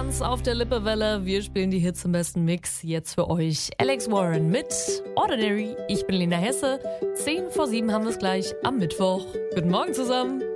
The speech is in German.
ganz auf der Lippewelle. Wir spielen die Hits im besten Mix. Jetzt für euch Alex Warren mit Ordinary. Ich bin Lena Hesse. 6:50 haben wir es gleich am Mittwoch. Guten Morgen zusammen.